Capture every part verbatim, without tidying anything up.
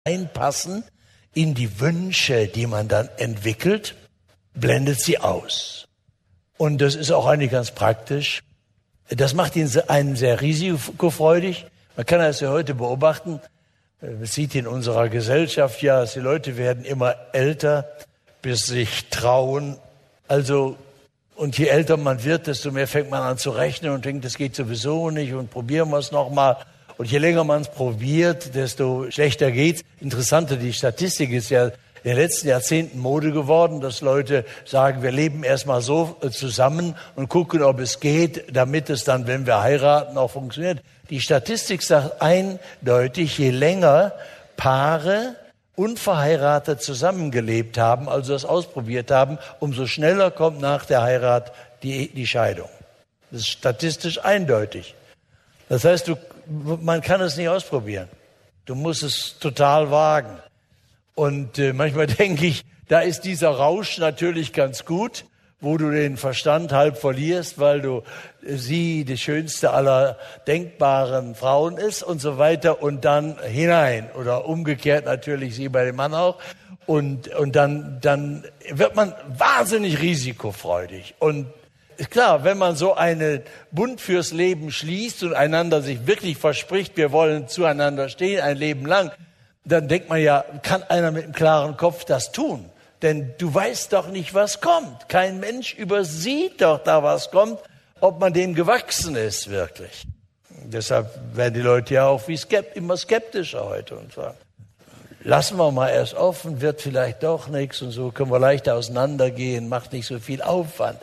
einpassen in die Wünsche, die man dann entwickelt, blendet sie aus. Und das ist auch eigentlich ganz praktisch. Das macht ihn einen sehr risikofreudig. Man kann das ja heute beobachten. Man sieht in unserer Gesellschaft ja, dass die Leute werden immer älter, bis sich trauen. Also, und je älter man wird, desto mehr fängt man an zu rechnen und denkt, das geht sowieso nicht und probieren wir es nochmal. Und je länger man es probiert, desto schlechter geht's. Interessanter, die Statistik ist ja in den letzten Jahrzehnten Mode geworden, dass Leute sagen, wir leben erstmal so zusammen und gucken, ob es geht, damit es dann, wenn wir heiraten, auch funktioniert. Die Statistik sagt eindeutig, je länger Paare unverheiratet zusammengelebt haben, also das ausprobiert haben, umso schneller kommt nach der Heirat die, die Scheidung. Das ist statistisch eindeutig. Das heißt, du, man kann es nicht ausprobieren. Du musst es total wagen. Und äh, manchmal denke ich, da ist dieser Rausch natürlich ganz gut, wo du den Verstand halb verlierst, weil du äh, sie die schönste aller denkbaren Frauen ist und so weiter und dann hinein oder umgekehrt natürlich sie bei dem Mann auch. Und, und dann, dann wird man wahnsinnig risikofreudig. Und klar, wenn man so einen Bund fürs Leben schließt und einander sich wirklich verspricht, wir wollen zueinander stehen ein Leben lang, dann denkt man ja, kann einer mit einem klaren Kopf das tun? Denn du weißt doch nicht, was kommt. Kein Mensch übersieht doch da, was kommt, ob man dem gewachsen ist wirklich. Deshalb werden die Leute ja auch wie skept, immer skeptischer heute und sagen, lassen wir mal erst offen, wird vielleicht doch nichts und so, können wir leichter auseinandergehen, macht nicht so viel Aufwand.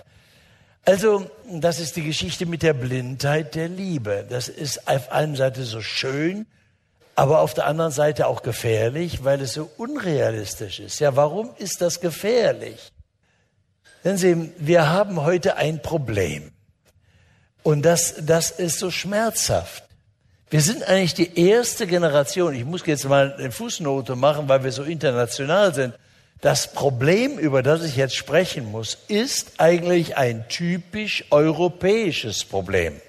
Also, das ist die Geschichte mit der Blindheit der Liebe. Das ist auf einer Seite so schön, aber auf der anderen Seite auch gefährlich, weil es so unrealistisch ist. Ja, warum ist das gefährlich? Denn Sie, wir haben heute ein Problem. Und das, das ist so schmerzhaft. Wir sind eigentlich die erste Generation, ich muss jetzt mal eine Fußnote machen, weil wir so international sind. Das Problem, über das ich jetzt sprechen muss, ist eigentlich ein typisch europäisches Problem.